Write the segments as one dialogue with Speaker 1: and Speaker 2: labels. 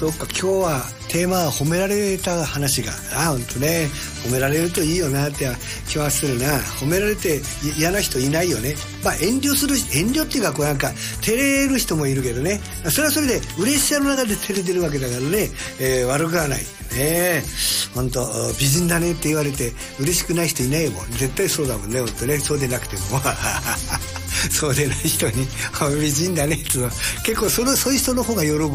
Speaker 1: そうか、今日はテーマは褒められた話が、ほんとね、褒められるといいよなって気はするな。褒められて嫌な人いないよね。遠慮っていうか、こうなんか照れる人もいるけどね、それはそれで嬉しさの中で照れてるわけだからね、悪くはないね。ほんと美人だねって言われて嬉しくない人いないもん。絶対そうだもんね、ほんとね。そうでなくてもそうでない人に美人だねって言うの結構そういう人の方が喜ぶ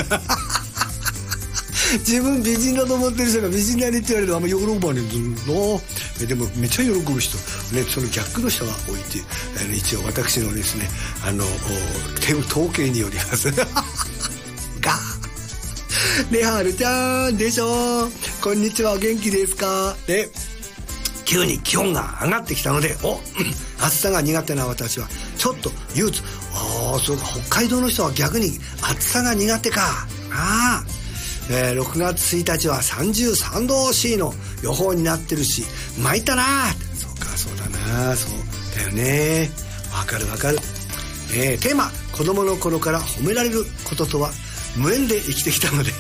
Speaker 1: 自分美人だと思ってる人が美人だねって言われるとあんま喜ばねえんだよな。でもめっちゃ喜ぶ人ね、その逆の人が多いっていう、一応私のですね統計によりますがね、はるちゃんでしょ、こんにちは、お元気ですか。で、急に気温が上がってきたので、暑さが苦手な私はちょっと憂鬱。そうか、北海道の人は逆に暑さが苦手か。6月1日は33度 C の予報になってるし、参ったな。そうか、そうだな、そうだよね。わかる。テーマ、子供の頃から褒められることとは無縁で生きてきたので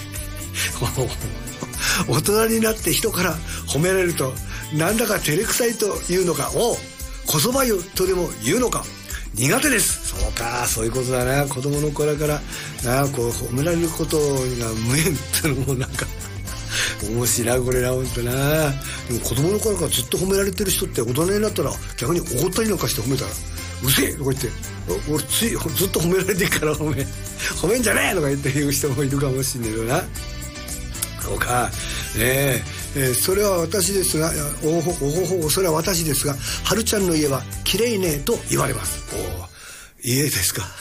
Speaker 1: 大人になって人から褒められるとなんだか照れくさいというのか、こそばゆとでも言うのか苦手です。そうか、そういうことだな。子供の頃からこう褒められることが無縁ってのもなんか面白いこれな、ほんとな。でも子供の頃からずっと褒められてる人って大人になったら逆に怒ったりなんかして褒めたらうせえとか言って、俺ずっと褒められてるから褒めんじゃねえとか言って言う人もいるかもしんねえよな。そうか、それは私ですが、それは私ですが、はるちゃんの家は綺麗ねと言われます。家ですか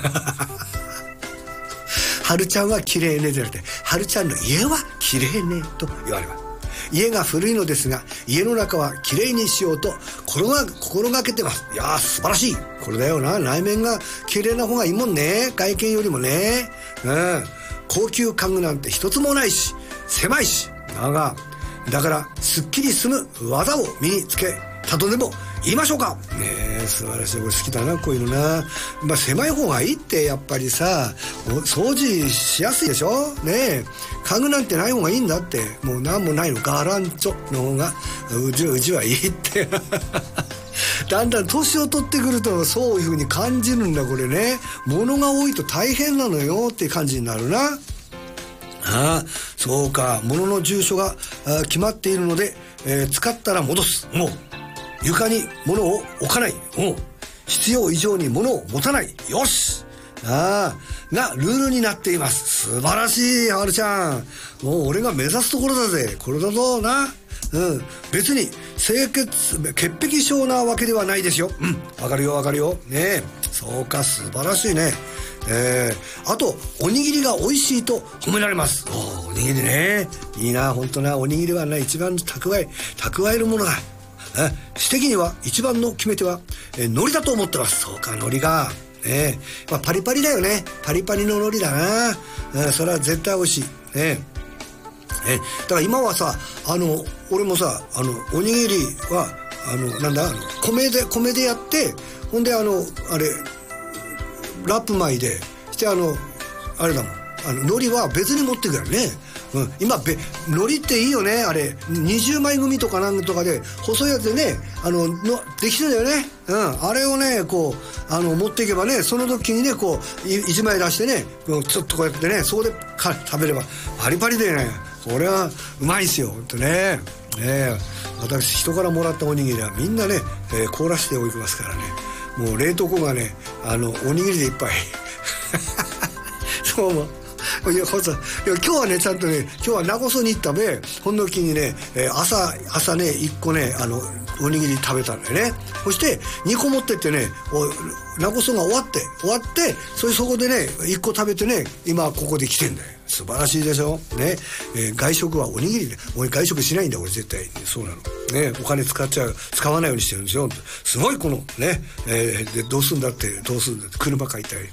Speaker 1: はるちゃんは綺麗ねじゃなくて、はるちゃんの家は綺麗ねと言われます。家が古いのですが、家の中は綺麗にしようと心がけてます。いやー、素晴らしい。これだよな。内面が綺麗な方がいいもんね、外見よりもね。高級家具なんて一つもないし、狭いし、だからすっきり済む技を身につけたとでも言いましょうか。素晴らしい。俺好きだな、こういうのな。狭い方がいいってやっぱりさ、掃除しやすいでしょね。家具なんてない方がいいんだって。もうなんもないの、ガランチョの方がうちはいいってだんだん年を取ってくるとそういう風に感じるんだ、これね。物が多いと大変なのよっていう感じになるな。そうか、物の住所が決まっているので、使ったら戻す。床に物を置かない。必要以上に物を持たない。よしがルールになっています。素晴らしい、はるちゃん。もう俺が目指すところだぜ。これだぞな。別に潔癖症なわけではないですよ。わかるよね。そうか、素晴らしいね。あとおにぎりが美味しいと褒められます。おにぎりね、いいな、ほんとな。おにぎりはね、一番蓄えるものだ。私的には一番の決め手は海苔だと思ってます。そうか、海苔がパリパリだよね。パリパリの海苔だな。それは絶対美味しい。だから今はさ、俺もさ、おにぎりは米でやって、ほんであれラップ巻いてしてあれだもん、海苔は別に持ってくるね。今海苔っていいよね。あれ20枚組とかなんとかで細いやつでね、できてんだよね。あれをねこう持っていけばね、その時にねこう1枚出してね、ちょっとこうやってね、そこで食べればパリパリでね、これはうまいですよ、ほんとね。私人からもらったおにぎりはみんなね、凍らしておきますからね。もう冷凍庫がねおにぎりでいっぱいそうもいや今日はね、ちゃんとね、今日は名護そに行ったべ。ほんの時にね、朝ね1個ねおにぎり食べたんだよね。そして2個持ってってね、名護そが終わってそこでね1個食べてね、今ここで来てんだよ。素晴らしいでしょね。外食はおにぎりで、俺外食しないんだ、俺絶対。そうなのね。お金使わないようにしてるんですよ。すごいこのね、でどうすんだって車買いたい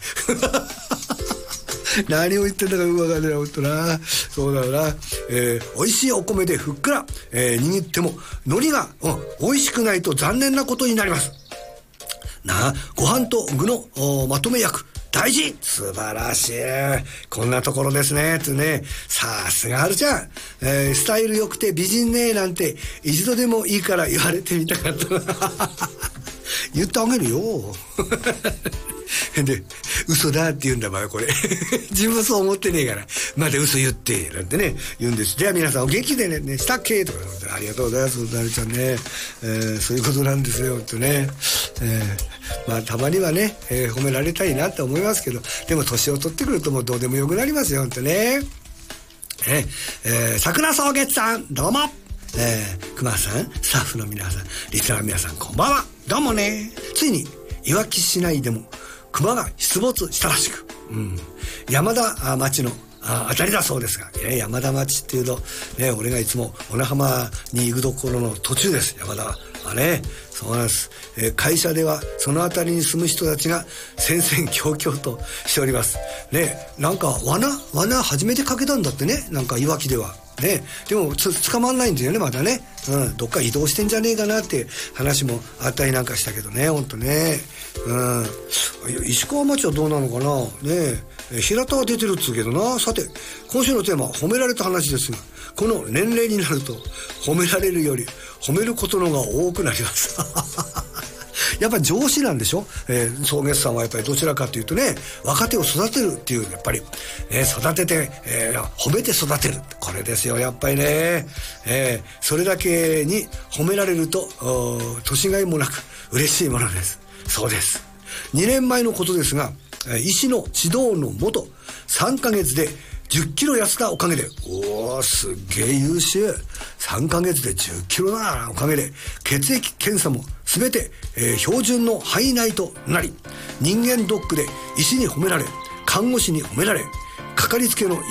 Speaker 1: 何を言ってんだかよくわかんないな、ほんとな。そうだよな。美味しいお米でふっくら、握っても海苔が、美味しくないと残念なことになります。ご飯と具のまとめ役、 大事、素晴らしい、こんなところですねってね。さすがはるちゃん、スタイル良くて美人ねなんて一度でもいいから言われてみたかった言ってあげるよで、嘘だって言うんだばよこれ自分そう思ってねえからまだ嘘言ってなんてね言うんです。では皆さんお元気でねしたっけとか、ありがとうございますはるちゃんね、そういうことなんですよってね、まあたまにはね、褒められたいなって思いますけど、でも年を取ってくるともうどうでもよくなりますよってね。桜草月さんどうも、熊さん、スタッフの皆さん、リスナーの皆さんこんばんは、どうもね。ついにいわき市内でも熊が出没したらしく、山田町のあたりだそうですが、山田町っていうとね、俺がいつも小名浜に行くところの途中です。山田はね、そうなんです。会社ではそのあたりに住む人たちが戦々恐々としておりますね。なんか罠初めてかけたんだってね、なんかいわきではね。でも捕まんないんだよねまだね、どっか移動してんじゃねえかなって話もあったりなんかしたけどね、ほんとね。石川町はどうなのかなね。平田は出てるっつうけどな。さて今週のテーマは褒められた話ですが、この年齢になると褒められるより褒めることの方が多くなりますやっぱり上司なんでしょ。草月さんはやっぱりどちらかというとね、若手を育てるっていう、やっぱり、育てて、褒めて育てる、これですよやっぱりね。それだけに褒められると年がいもなく嬉しいものです。そうです。2年前のことですが、医師の指導のもと3ヶ月で10キロ痩せたおかげで、おーすっげえ優秀、3ヶ月で10キロなおかげで血液検査も全て、標準の範囲内となり、人間ドックで医師に褒められ、看護師に褒められ、かかりつけの